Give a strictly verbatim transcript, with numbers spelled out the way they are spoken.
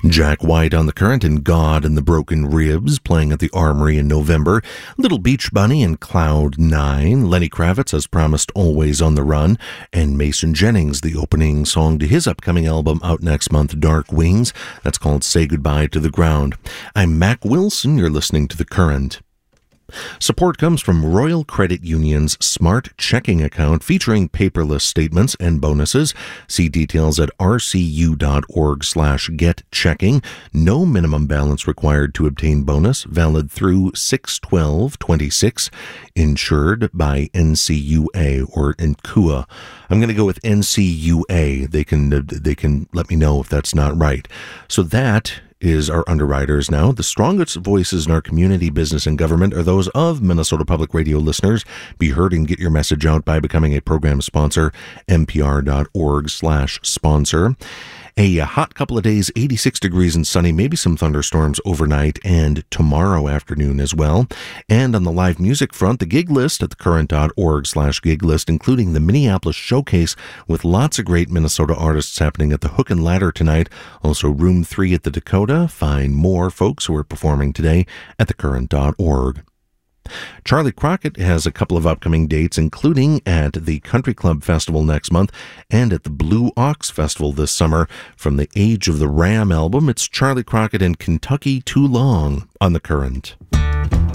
Jack White on The Current and God and the Broken Ribs playing at the Armory in November. Little Beach Bunny and Cloud Nine. Lenny Kravitz, as promised, Always on the Run. And Mason Jennings, the opening song to his upcoming album out next month, Dark Wings. That's called Say Goodbye to the Ground. I'm Mac Wilson. You're listening to The Current. Support comes from Royal Credit Union's Smart Checking account featuring paperless statements and bonuses. See details at rcu.org slash get checking. No minimum balance required to obtain bonus. Valid through six twelve twenty-six. Insured by N C U A or N C U A. I'm going to go with N C U A. They can, they can let me know if that's not right. So that is our underwriters now. The strongest voices in our community, business, and government are those of Minnesota Public Radio listeners. Be heard and get your message out by becoming a program sponsor, npr.org slash sponsor. A hot couple of days, eighty-six degrees and sunny, maybe some thunderstorms overnight and tomorrow afternoon as well. And on the live music front, the gig list at thecurrent.org slash gig list, including the Minneapolis Showcase with lots of great Minnesota artists happening at the Hook and Ladder tonight. Also Room three at the Dakota. Find more folks who are performing today at thecurrent dot org. Charlie Crockett has a couple of upcoming dates, including at the Country Club Festival next month and at the Blue Ox Festival this summer. From the Age of the Ram album, it's Charlie Crockett and Kentucky Too Long on The Current.